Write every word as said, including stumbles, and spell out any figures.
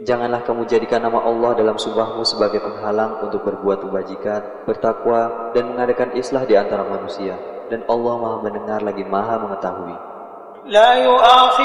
Janganlah kamu jadikan nama Allah dalam sumpahmu sebagai penghalang untuk berbuat kebajikan, bertakwa, dan mengadakan islah di antara manusia. Dan Allah Maha mendengar lagi Maha mengetahui. La yu'akhidhukum